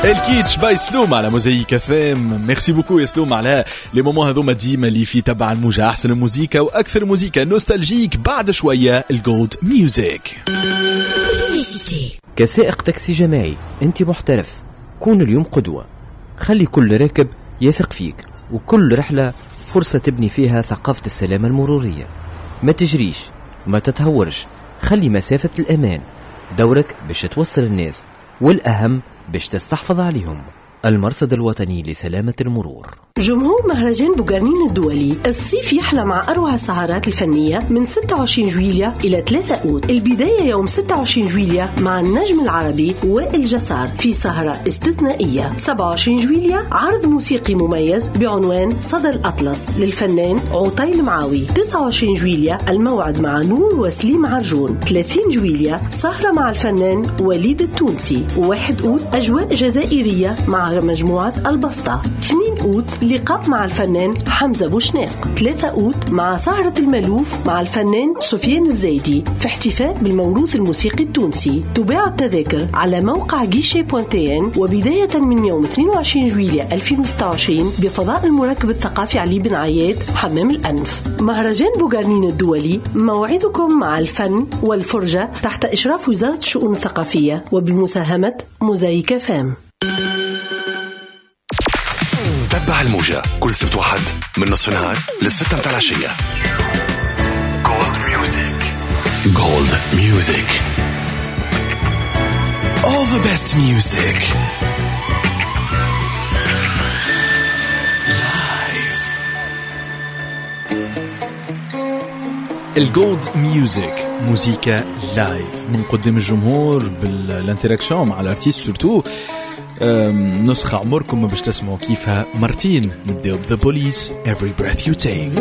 الكيتش باي سلوم على موزايك فام. ميرسي بوكو يا سلوم على لي مومون هذوما ديما اللي في تبع الموجة. احسن الموسيقى واكثر موسيقى نوستالجيك. بعد شويه الجولد ميوزك. كسائق تاكسي جماعي انت محترف، كون اليوم قدوة. خلي كل راكب يثق فيك، وكل رحلة فرصة تبني فيها ثقافة السلامة المرورية. ما تجريش وما تتهورش، خلي مسافة الأمان. دورك باش توصل الناس، والأهم باش تستحفظ عليهم. المرصد الوطني لسلامة المرور. جمهور مهرجان بوغارنين الدولي، الصيف يحلى مع أروع السهرات الفنية من 26 جويلية إلى 3 أوت. البداية يوم 26 جويلية مع النجم العربي وائل جسار في سهرة استثنائية. 27 جويلية عرض موسيقي مميز بعنوان صدى الأطلس للفنان عطيل معاوي. 29 جويلية الموعد مع نور وسليم عرجون. 30 جويلية سهرة مع الفنان وليد التونسي. 1 أوت أجواء جزائرية مع مجموعة البسطة. 2 أوت لقاء مع الفنان حمزة بوشناق. 3 أوت مع سهرة الملوف مع الفنان سفيان الزايدي في احتفاء بالموروث الموسيقي التونسي. تباع التذاكر على موقع guichet.tn وبداية من يوم 22 جويلية 2026 بفضاء المركب الثقافي علي بن عياد حمام الأنف. مهرجان بوغارنين الدولي موعدكم مع الفن والفرجة تحت إشراف وزارة الشؤون الثقافية وبمساهمة موزايك فام. تبع الموجة كل سبت واحد من نصف النهار للستة متاع العشية. Gold Music. All the best music. الجولد ميوزك موسيقى لايف من قدام الجمهور بالانتراكشن مع الارتيست سورتو. نسخة عمركم ما باش تسمعوا كيفها مرتين. نبداو بذا بوليس Every Breath You Take.